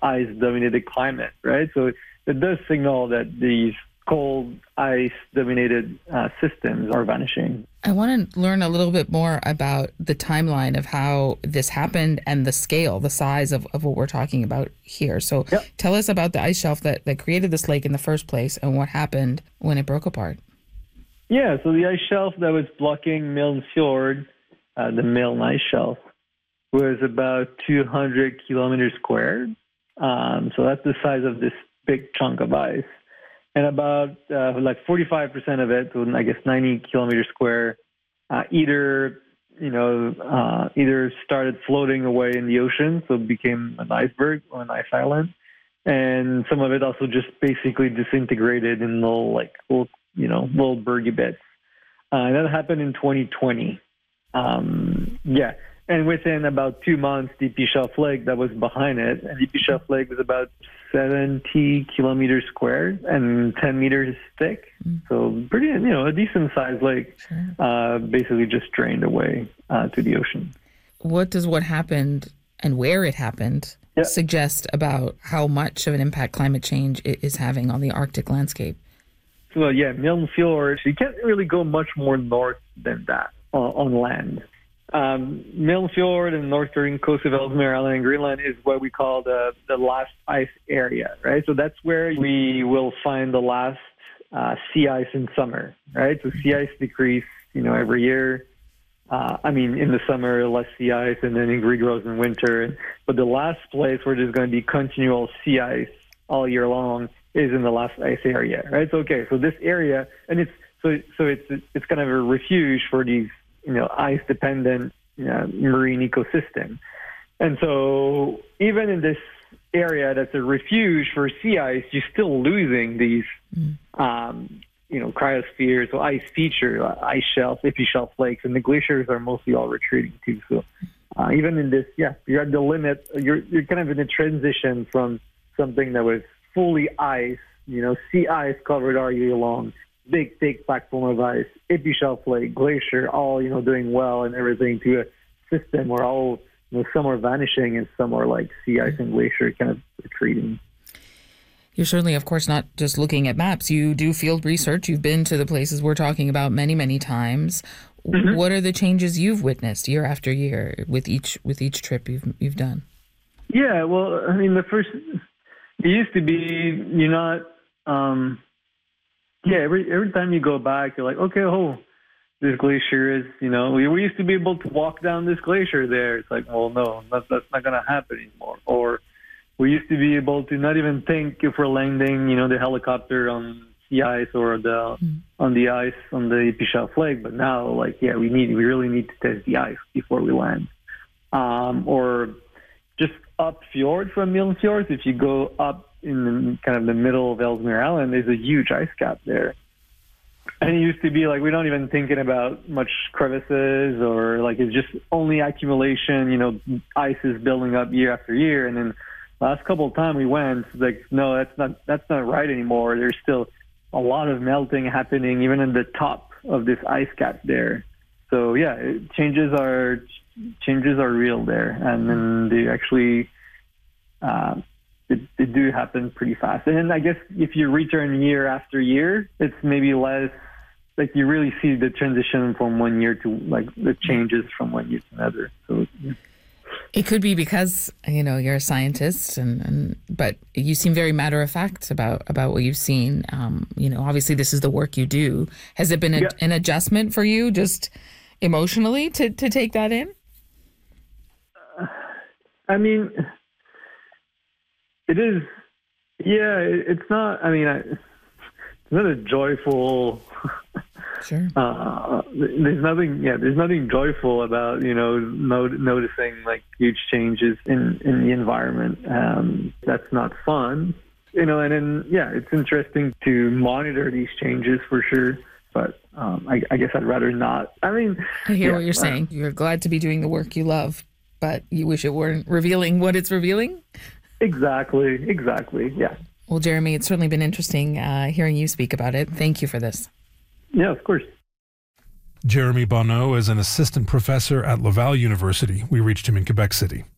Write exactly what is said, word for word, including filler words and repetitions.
ice-dominated climate, right? So it does signal that these cold, ice-dominated uh, systems are vanishing. I want to learn a little bit more about the timeline of how this happened and the scale, the size of, of what we're talking about here. So yep. Tell us about the ice shelf that, that created this lake in the first place and what happened when it broke apart. Yeah, so the ice shelf that was blocking Milne Fjord, uh, the Milne ice shelf, was about two hundred kilometers squared. Um, so that's the size of this big chunk of ice. And about uh, like forty-five percent of it, so I guess ninety kilometers square, uh, either you know uh, either started floating away in the ocean, so it became an iceberg or an ice island, and some of it also just basically disintegrated in little like little you know little bergy bits. Uh, and that happened in twenty twenty. Um, yeah. And within about two months, the Deepy Shelf Lake that was behind it, and Deepy Shelf Lake was about seventy kilometers squared and ten meters thick. Mm. So pretty, you know, a decent sized lake, sure. uh, basically just drained away uh, to the ocean. What does what happened and where it happened yeah. suggest about how much of an impact climate change is having on the Arctic landscape? So yeah, Milne Fjord, you can't really go much more north than that uh, on land. Um, Milne Fjord and northern coast of Ellesmere Island and Greenland is what we call the, the last ice area, right? So that's where we will find the last uh, sea ice in summer, right? So sea ice decrease, you know, every year. Uh, I mean, in the summer, less sea ice, and then it regrows in winter. But the last place where there's going to be continual sea ice all year long is in the last ice area, right? So, okay, so this area, and it's so so it's it's kind of a refuge for these you know, ice-dependent you know, marine ecosystem. And so even in this area that's a refuge for sea ice, you're still losing these, mm. um, you know, cryospheres, so ice features, ice shelves, icy shelf lakes, and the glaciers are mostly all retreating too. So uh, even in this, yeah, you're at the limit. You're you're kind of in a transition from something that was fully ice, you know, sea ice covered all year long, big, thick platform of ice, Ippy Shelf Lake, glacier, all, you know, doing well and everything, to a system where all, you know, some are vanishing and some are like sea ice and glacier kind of retreating. You're certainly, of course, not just looking at maps. You do field research. You've been to the places we're talking about many, many times. Mm-hmm. What are the changes you've witnessed year after year with each with each trip you've you've done? Yeah, well, I mean, the first, it used to be, you're not, um, yeah, every every time you go back, you're like, okay, oh, this glacier is, you know, we, we used to be able to walk down this glacier there. It's like, well, no, that's, that's not going to happen anymore. Or we used to be able to not even think if we're landing, you know, the helicopter on sea ice or the mm. on the ice on the Ippy Shelf Lake. But now, like, yeah, we need, we really need to test the ice before we land. Um, or just up fjord from Milne Fjord, if you go up in the, kind of the middle of Ellesmere Island, there's a huge ice cap there. And it used to be like, we're not even thinking about much crevices or like, it's just only accumulation, you know, ice is building up year after year. And then last couple of times we went, like, no, that's not, that's not right anymore. There's still a lot of melting happening, even in the top of this ice cap there. So yeah, it, changes are, changes are real there. And then they actually, uh, It, it do happen pretty fast. And then I guess if you return year after year, it's maybe less, like you really see the transition from one year to like the changes from one year to another. So yeah. It could be because, you know, you're a scientist, and, and but you seem very matter of fact about, about what you've seen. Um, you know, obviously this is the work you do. Has it been a, yeah. an adjustment for you just emotionally to, to take that in? Uh, I mean... It is, yeah, it's not, I mean, it's not a joyful, sure. uh, there's nothing, yeah, there's nothing joyful about, you know, not, noticing like huge changes in, in the environment. Um, that's not fun, you know, and then, yeah, it's interesting to monitor these changes for sure. But um, I, I guess I'd rather not. I mean, I hear yeah, what you're saying. You're glad to be doing the work you love, but you wish it weren't revealing what it's revealing? Exactly, exactly, yeah. Well, Jeremy, it's certainly been interesting uh, hearing you speak about it. Thank you for this. Yeah, of course. Jeremy Bonneau is an assistant professor at Laval University. We reached him in Quebec City.